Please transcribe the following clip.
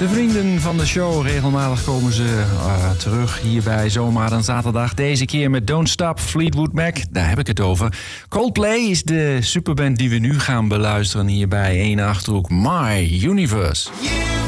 De vrienden van de show, regelmatig komen ze terug hier bij Zomaar dan Zaterdag. Deze keer met Don't Stop, Fleetwood Mac, daar heb ik het over. Coldplay is de superband die we nu gaan beluisteren hier bij 1 Achterhoek, My Universe. Yeah.